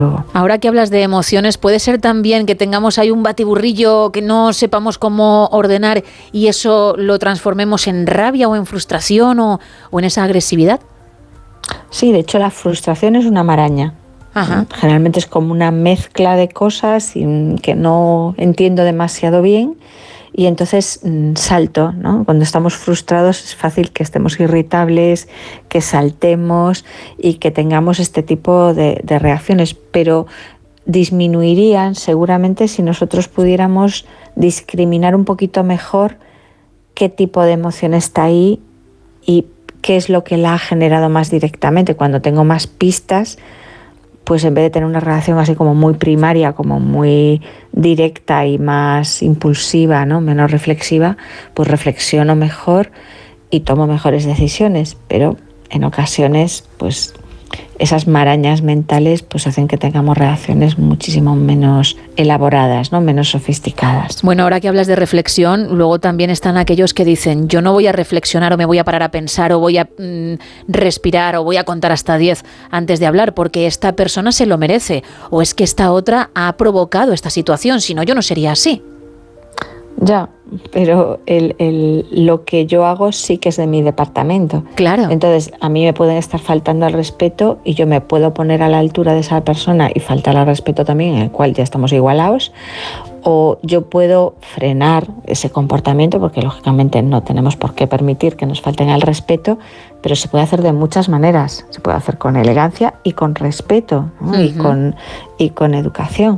Ahora que hablas de emociones, puede ser también que tengamos ahí un batiburrillo que no sepamos cómo ordenar y eso lo transformemos en rabia o en frustración o en esa agresividad. Sí, de hecho la frustración es una maraña. Ajá. Generalmente es como una mezcla de cosas que no entiendo demasiado bien y entonces salto, ¿no? Cuando estamos frustrados es fácil que estemos irritables, que saltemos y que tengamos este tipo de reacciones, pero disminuirían seguramente si nosotros pudiéramos discriminar un poquito mejor qué tipo de emoción está ahí y qué es lo que la ha generado más directamente. Cuando tengo más pistas, pues en vez de tener una relación así como muy primaria, como muy directa y más impulsiva, ¿no? Menos reflexiva, pues reflexiono mejor y tomo mejores decisiones. Pero en ocasiones, pues esas marañas mentales pues hacen que tengamos reacciones muchísimo menos elaboradas, ¿no? Menos sofisticadas. Bueno, ahora que hablas de reflexión, luego también están aquellos que dicen yo no voy a reflexionar o me voy a parar a pensar o voy a respirar o voy a contar hasta 10 antes de hablar porque esta persona se lo merece o es que esta otra ha provocado esta situación, si no yo no sería así. Ya, pero lo que yo hago sí que es de mi departamento. Claro. Entonces, a mí me pueden estar faltando al respeto y yo me puedo poner a la altura de esa persona y faltar al respeto también, en el cual ya estamos igualados, o yo puedo frenar ese comportamiento, porque lógicamente no tenemos por qué permitir que nos falten al respeto, pero se puede hacer de muchas maneras. Se puede hacer con elegancia y con respeto, ¿no? y con educación.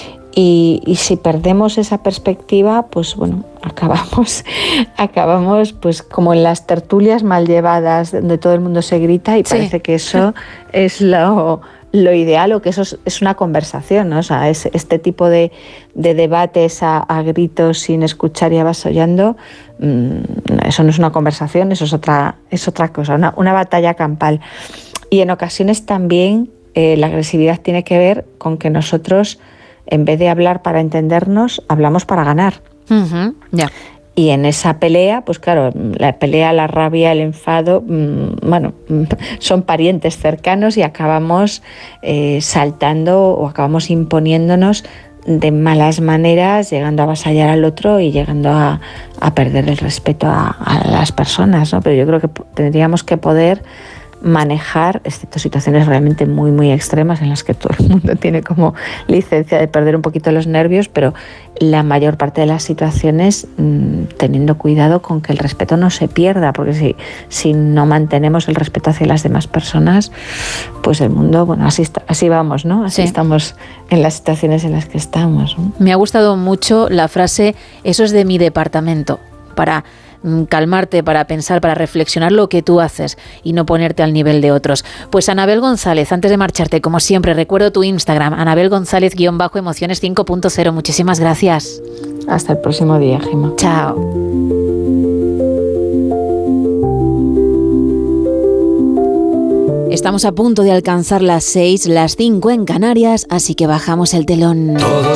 Y si perdemos esa perspectiva, pues bueno, acabamos pues como en las tertulias mal llevadas donde todo el mundo se grita y parece que eso es lo ideal o que eso es una conversación, ¿no? O sea, es este tipo de debates a gritos sin escuchar y avasalando, eso no es una conversación, eso es otra cosa, una batalla campal. Y en ocasiones también la agresividad tiene que ver con que nosotros, en vez de hablar para entendernos, hablamos para ganar. Ya. Y en esa pelea, pues claro, la pelea, la rabia, el enfado, son parientes cercanos y acabamos saltando o acabamos imponiéndonos de malas maneras, llegando a avasallar al otro y llegando a perder el respeto a las personas, ¿no? Pero yo creo que tendríamos que poder manejar, excepto situaciones realmente muy, muy extremas en las que todo el mundo tiene como licencia de perder un poquito los nervios, pero la mayor parte de las situaciones teniendo cuidado con que el respeto no se pierda, porque si no mantenemos el respeto hacia las demás personas, pues el mundo, bueno, así vamos, ¿no? Así estamos en las situaciones en las que estamos, ¿no? Me ha gustado mucho la frase, eso es de mi departamento, para calmarte, para pensar, para reflexionar lo que tú haces y no ponerte al nivel de otros. Pues Anabel González, antes de marcharte, como siempre, recuerdo tu Instagram, Anabel González_emociones 5.0. Muchísimas gracias. Hasta el próximo día, Gemma. Chao. Estamos a punto de alcanzar las 6, las 5 en Canarias, así que bajamos el telón.